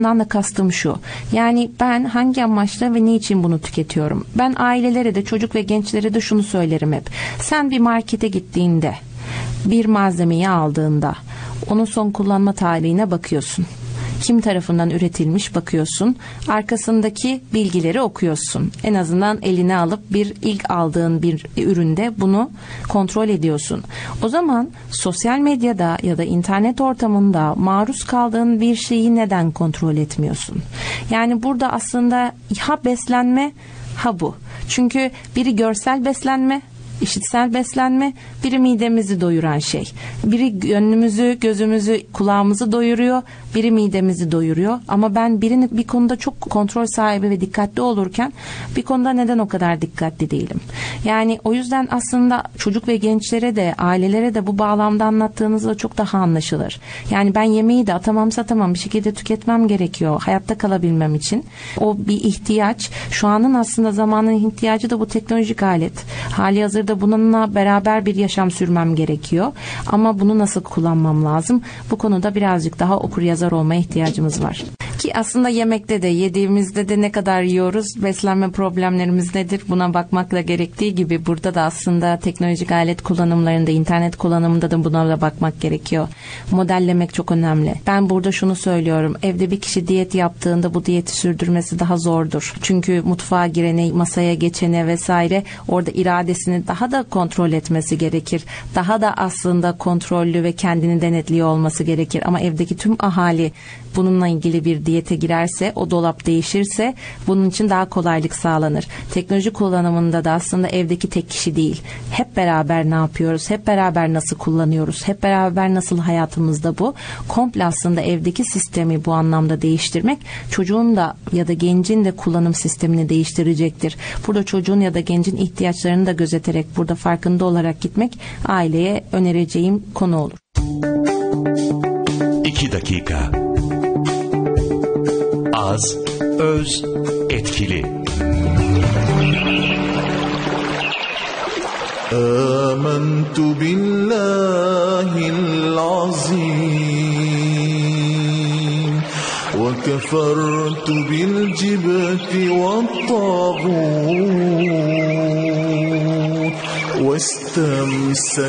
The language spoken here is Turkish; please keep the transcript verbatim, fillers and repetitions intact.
Bundan da kastım şu. Yani ben hangi amaçla ve niçin bunu tüketiyorum? Ben ailelere de çocuk ve gençlere de şunu söylerim hep. Sen bir markete gittiğinde, bir malzemeyi aldığında onun son kullanma tarihine bakıyorsun. Kim tarafından üretilmiş bakıyorsun. Arkasındaki bilgileri okuyorsun. En azından eline alıp bir ilk aldığın bir üründe bunu kontrol ediyorsun. O zaman sosyal medyada ya da internet ortamında maruz kaldığın bir şeyi neden kontrol etmiyorsun? Yani burada aslında ha beslenme ha bu. Çünkü biri görsel beslenme, İşitsel beslenme, biri midemizi doyuran şey. Biri gönlümüzü, gözümüzü, kulağımızı doyuruyor, biri midemizi doyuruyor. Ama ben birini bir konuda çok kontrol sahibi ve dikkatli olurken bir konuda neden o kadar dikkatli değilim? Yani o yüzden aslında çocuk ve gençlere de, ailelere de bu bağlamda anlattığınızda çok daha anlaşılır. Yani ben yemeği de atamam satamam bir şekilde tüketmem gerekiyor hayatta kalabilmem için. O bir ihtiyaç. Şu anın aslında zamanın ihtiyacı da bu teknolojik alet. Hali hazırda bununla beraber bir yaşam sürmem gerekiyor. Ama bunu nasıl kullanmam lazım? Bu konuda birazcık daha okur yazar olmaya ihtiyacımız var. Ki aslında yemekte de yediğimizde de ne kadar yiyoruz, beslenme problemlerimiz nedir buna bakmakla gerektiği gibi burada da aslında teknolojik alet kullanımlarında, internet kullanımında da buna da bakmak gerekiyor. Modellemek çok önemli. Ben burada şunu söylüyorum. Evde bir kişi diyet yaptığında bu diyeti sürdürmesi daha zordur. Çünkü mutfağa girene, masaya geçene vesaire orada iradesini daha da kontrol etmesi gerekir. Daha da aslında kontrollü ve kendini denetliyor olması gerekir. Ama evdeki tüm ahali bununla ilgili bir diyete girerse, o dolap değişirse bunun için daha kolaylık sağlanır. Teknoloji kullanımında da aslında evdeki tek kişi değil. Hep beraber ne yapıyoruz? Hep beraber nasıl kullanıyoruz? Hep beraber nasıl hayatımızda bu? Komple aslında evdeki sistemi bu anlamda değiştirmek çocuğun da ya da gencin de kullanım sistemini değiştirecektir. Burada çocuğun ya da gencin ihtiyaçlarını da gözeterek burada farkında olarak gitmek aileye önereceğim konu olur. İki dakika. Az, öz, etkili. Âmentu billâhil azîm ve kefertu bil cibti ve tâgût ve istemsek